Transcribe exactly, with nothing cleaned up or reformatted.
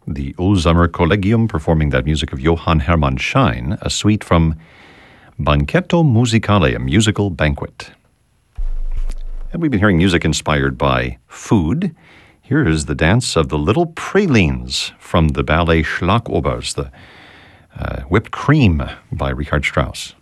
the Ulsamer Collegium performing that music of Johann Hermann Schein, a suite from Banchetto Musicale, a musical banquet. And we've been hearing music inspired by food. Here is the dance of the Little Pralines from the ballet Schlagobers, the uh, Whipped Cream by Richard Strauss.